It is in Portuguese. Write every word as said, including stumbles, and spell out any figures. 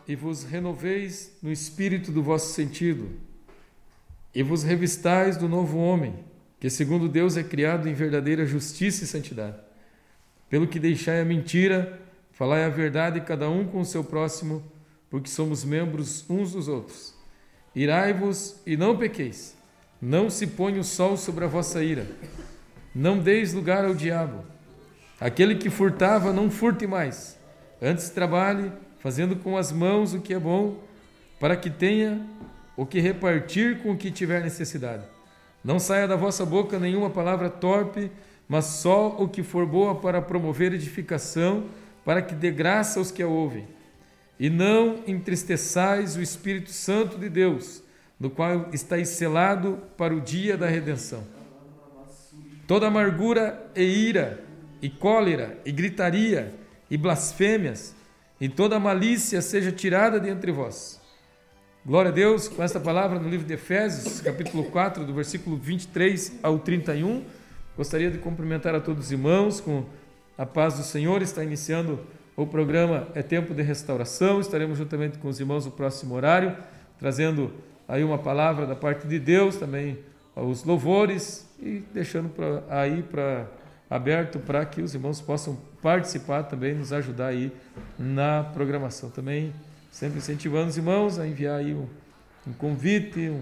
e vos renoveis no espírito do vosso sentido, e vos revistais do novo homem, que segundo Deus é criado em verdadeira justiça e santidade. Pelo que deixai a mentira, falai a verdade cada um com o seu próximo, porque somos membros uns dos outros. Irai-vos e não pequeis. Não se ponha o sol sobre a vossa ira. Não deis lugar ao diabo. Aquele que furtava, não furte mais. Antes trabalhe, fazendo com as mãos o que é bom, para que tenha o que repartir com o que tiver necessidade. Não saia da vossa boca nenhuma palavra torpe, mas só o que for boa para promover edificação, para que dê graça aos que a ouvem. E não entristeçais o Espírito Santo de Deus, no qual estáis selado para o dia da redenção. Toda amargura e ira, e cólera, e gritaria, e blasfêmias, e toda malícia seja tirada de entre vós. Glória a Deus, com esta palavra no livro de Efésios, capítulo quatro, do versículo vinte e três ao trinta e um. Gostaria de cumprimentar a todos os irmãos com a paz do Senhor. Está iniciando o programa É Tempo de Restauração. Estaremos juntamente com os irmãos no próximo horário, trazendo aí uma palavra da parte de Deus, também os louvores, e deixando pra, aí para aberto para que os irmãos possam participar também, nos ajudar aí na programação. Também sempre incentivando os irmãos a enviar aí um, um convite, um